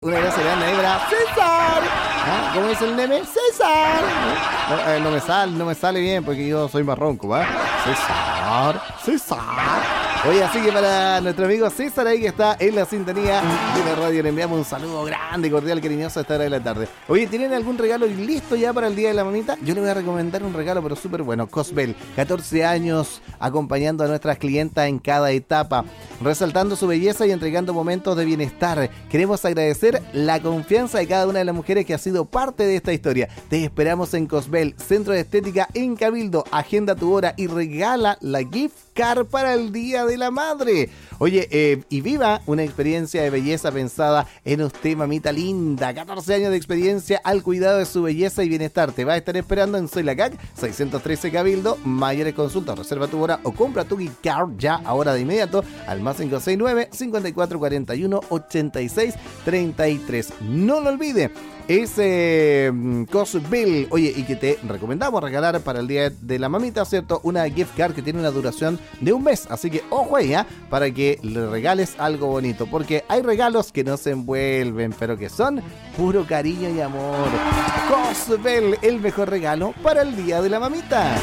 Una gracia grande ahí para César. ¿Ah? ¿Cómo dice el meme? César. No me sale bien porque yo soy marronco, ¿va? César. Oye, así que para nuestro amigo César ahí que está en la sintonía de la radio, le enviamos un saludo grande, cordial, cariñoso a esta hora de la tarde. Oye, ¿tienen algún regalo listo ya para el Día de la Mamita? Yo le voy a recomendar un regalo, pero súper bueno. Cosbel, 14 años acompañando a nuestras clientas en cada etapa, resaltando su belleza y entregando momentos de bienestar. Queremos agradecer la confianza de cada una de las mujeres que ha sido parte de esta historia. Te esperamos en Cosbel, Centro de Estética en Cabildo. Agenda tu hora y regala la gift card para el Día de la Madre. Oye, y viva una experiencia de belleza pensada en usted, mamita linda. 14 años de experiencia al cuidado de su belleza y bienestar. Te va a estar esperando en Soy la CAC, 613 Cabildo. Mayores consultas, reserva tu hora o compra tu gift card ya ahora de inmediato al más 569-5441-8633. No lo olvide. Ese Cosbel, oye, y que te recomendamos regalar para el Día de la Mamita, ¿cierto? Una gift card que tiene una duración de un mes, así que ojo ahí, para que le regales algo bonito, porque hay regalos que no se envuelven, pero que son puro cariño y amor. Cosbel, el mejor regalo para el Día de la Mamita.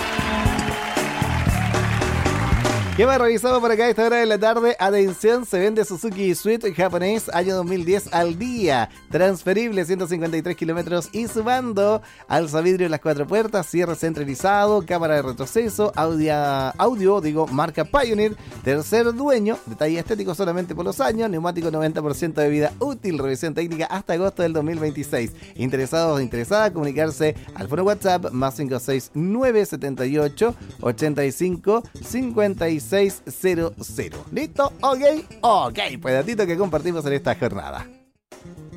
¿Qué más revisamos por acá a esta hora de la tarde? Atención, se vende Suzuki Swift japonés año 2010 al día. Transferible, 153 kilómetros y sumando. Alza vidrio en las 4 puertas, cierre centralizado, cámara de retroceso, audio, marca Pioneer. Tercer dueño, detalle estético solamente por los años, neumático 90% de vida útil, revisión técnica hasta agosto del 2026. Interesados o interesadas, comunicarse al foro WhatsApp más 56978 85 5600. ¿Listo? Ok, pues datito que compartimos en esta jornada.